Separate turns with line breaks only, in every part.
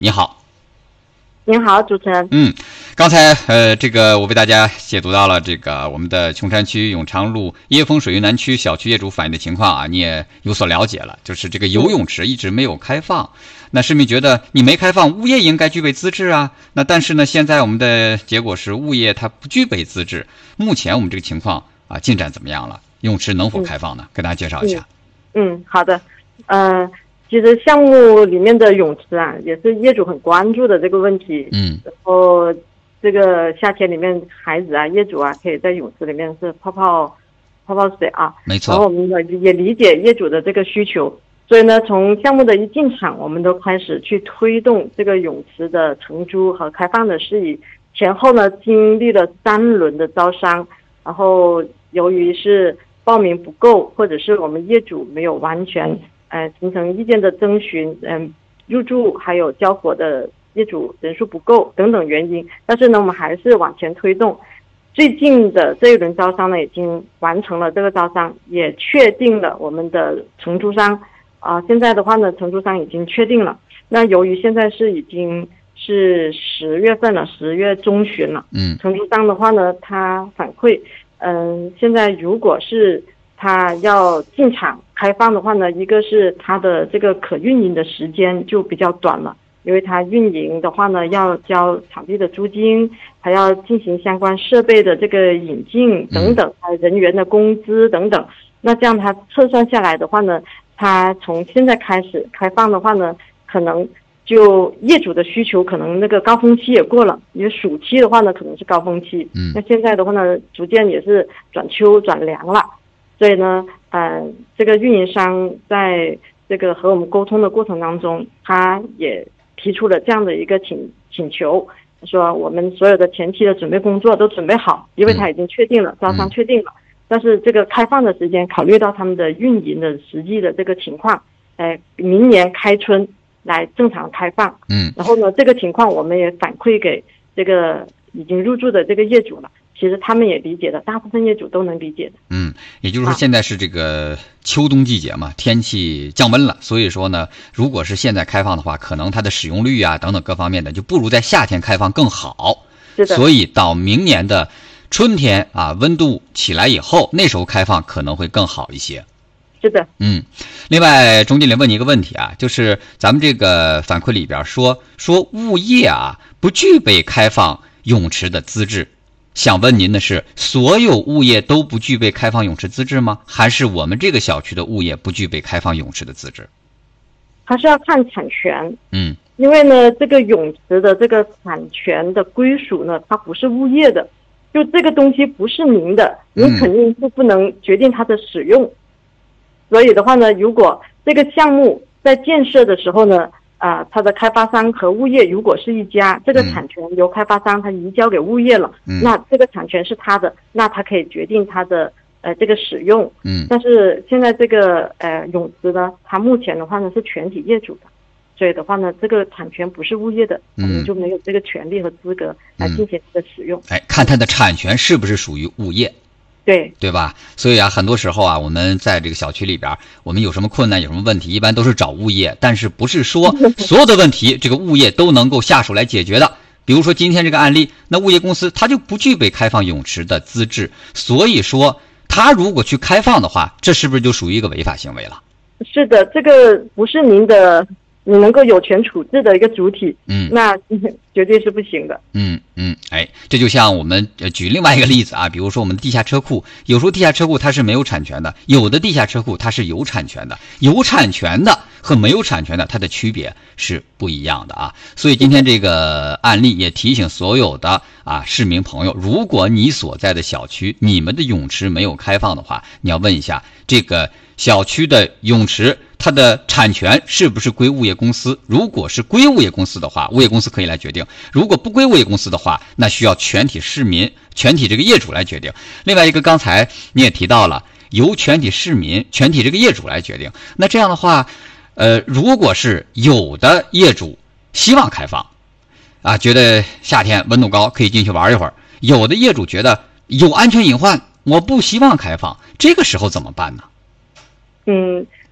你好。
您好，主持人。
刚才这个我为大家解读到了这个我们的琼山区永昌路椰风水云南区小区业主反映的情况啊，你也有所了解了，就是这个游泳池一直没有开放。那市民觉得你没开放，物业应该具备资质啊。那但是呢，现在我们的结果是物业它不具备资质。目前我们这个情况啊，进展怎么样了？泳池能否开放呢？给大家介绍一下。
好的。其实项目里面的泳池啊，也是业主很关注的这个问题。然后这个夏天里面，孩子啊、业主啊，可以在泳池里面是泡泡水啊。
没错。
然后我们也理解业主的这个需求，所以呢，从项目的一进场，我们都开始去推动这个泳池的承租和开放的事宜。前后呢，经历了3轮的招商，然后由于是报名不够，或者是我们业主没有完全形成意见的征询，入住还有交火的业主人数不够等等原因，但是呢，我们还是往前推动。最近的这一轮招商呢，已经完成了这个招商，也确定了我们的承租商。现在的话呢，承租商已经确定了。那由于现在已经是10月份了，10月中旬了。承租商的话呢，他反馈，现在如果是他要进场开放的话呢，一个是他的这个可运营的时间就比较短了，因为他运营的话呢，要交场地的租金，还要进行相关设备的这个引进等等，还有人员的工资等等。那这样他测算下来的话呢，他从现在开始开放的话呢，可能就业主的需求可能那个高峰期也过了，因为暑期的话呢可能是高峰期。那现在的话呢，逐渐也是转秋转凉了。所以呢，这个运营商在这个和我们沟通的过程当中，他也提出了这样的一个请求，说我们所有的前期的准备工作都准备好，因为他已经确定了，招商确定了，但是这个开放的时间考虑到他们的运营的实际的这个情况，明年开春来正常开放。然后呢，这个情况我们也反馈给这个已经入住的这个业主了。其实他们也理解的，大部分业主都能理解的。
也就是说现在是这个秋冬季节嘛，天气降温了，所以说呢，如果是现在开放的话，可能它的使用率啊等等各方面的就不如在夏天开放更好。
是的。
所以到明年的春天啊，温度起来以后，那时候开放可能会更好一些。
是的。
另外钟经理问你一个问题啊，就是咱们这个反馈里边说物业啊不具备开放泳池的资质。想问您的是，所有物业都不具备开放泳池资质吗？还是我们这个小区的物业不具备开放泳池的资质？
还是要看产权。
因
为呢，这个泳池的这个产权的归属呢，它不是物业的，就这个东西不是您的，您肯定是不能决定它的使用。所以的话呢，如果这个项目在建设的时候呢，它的开发商和物业如果是一家，这个产权由开发商他移交给物业了，那这个产权是他的，那他可以决定他的这个使用。但是现在这个泳池呢，它目前的话呢是全体业主的，所以的话呢，这个产权不是物业的，我们就没有这个权利和资格来进行它的使用。
看它的产权是不是属于物业。对吧？所以啊，很多时候啊，我们在这个小区里边，我们有什么困难、有什么问题，一般都是找物业，但是不是说所有的问题这个物业都能够下手来解决的。比如说今天这个案例，那物业公司它就不具备开放泳池的资质，所以说它如果去开放的话，这是不是就属于一个违法行为了？
是的，这个不是你能够有权处置的一个主体，那绝对是不行的。
这就像我们举另外一个例子啊，比如说我们的地下车库，有时候地下车库它是没有产权的，有的地下车库它是有产权的，有产权的和没有产权的它的区别是不一样的啊。所以今天这个案例也提醒所有的市民朋友，如果你所在的小区你们的泳池没有开放的话，你要问一下这个小区的泳池它的产权是不是归物业公司？如果是归物业公司的话，物业公司可以来决定；如果不归物业公司的话，那需要全体市民、全体这个业主来决定。另外一个，刚才你也提到了，由全体市民、全体这个业主来决定。那这样的话，如果是有的业主希望开放，觉得夏天温度高可以进去玩一会儿；有的业主觉得有安全隐患，我不希望开放，这个时候怎么办呢？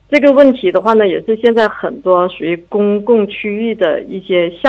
这个问题的话呢，也是现在很多属于公共区域的一些项